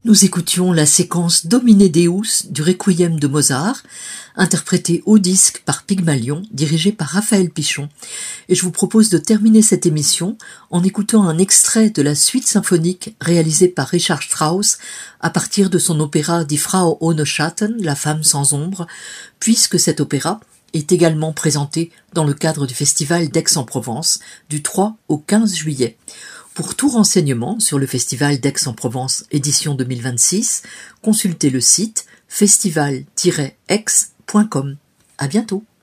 Nous écoutions la séquence Domine Deus du Requiem de Mozart, interprétée au disque par Pygmalion, dirigé par Raphaël Pichon. Et je vous propose de terminer cette émission en écoutant un extrait de la suite symphonique réalisée par Richard Strauss à partir de son opéra Die Frau ohne Schatten, La femme sans ombre, puisque cet opéra est également présenté dans le cadre du festival d'Aix-en-Provence du 3 au 15 juillet. Pour tout renseignement sur le Festival d'Aix-en-Provence édition 2026, consultez le site festival-aix.com. À bientôt.